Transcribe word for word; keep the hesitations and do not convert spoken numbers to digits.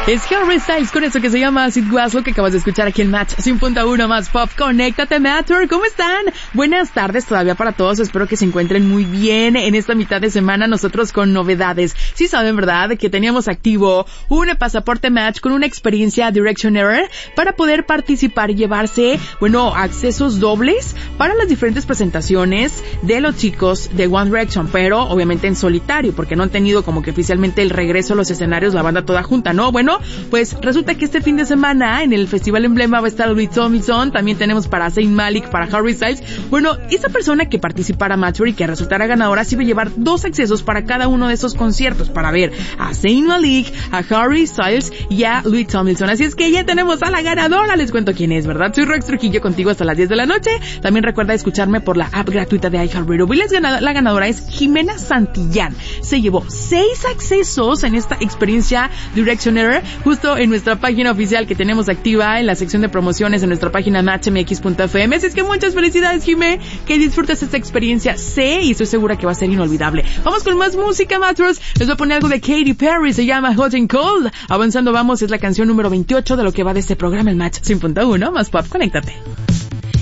Es Harry Styles con eso que se llama As It Was, lo que acabas de escuchar aquí en Match cien punto uno más Pop. Conéctate, Matter. ¿Cómo están? Buenas tardes todavía para todos. Espero que se encuentren muy bien en esta mitad de semana. Nosotros con novedades. Sí saben, ¿verdad? Que teníamos activo un pasaporte Match con una experiencia Directioner para poder participar y llevarse, bueno, accesos dobles para las diferentes presentaciones de los chicos de One Direction, pero obviamente en solitario, porque no han tenido como que oficialmente el regreso a los escenarios la banda toda junta, ¿no? Bueno, pues resulta que este fin de semana en el Festival Emblema va a estar Louis Tomlinson, también tenemos para Zayn Malik, para Harry Styles. Bueno, esa persona que participara Matter y que resultara ganadora se iba a llevar dos accesos para cada uno de esos conciertos para ver a Zayn Malik, a Harry Styles y a Louis Tomlinson. Así es que ya tenemos a la ganadora, les cuento quién es, ¿verdad? Soy Rex Trujillo contigo hasta las diez de la noche. También recuerda escucharme por la app gratuita de iHeartRadio. Y la ganadora es Jimena Santillán. Se llevó seis accesos en esta experiencia Directioner, justo en nuestra página oficial que tenemos activa en la sección de promociones en nuestra página match m x punto f m. Así es que muchas felicidades, Jimé, que disfrutes esta experiencia. Sé y estoy segura que va a ser inolvidable. Vamos con más música, Matros. Les voy a poner algo de Katy Perry, se llama Hot and Cold. Avanzando vamos, es la canción número veintiocho de lo que va de este programa, el Match cien punto uno más Pop. Conéctate.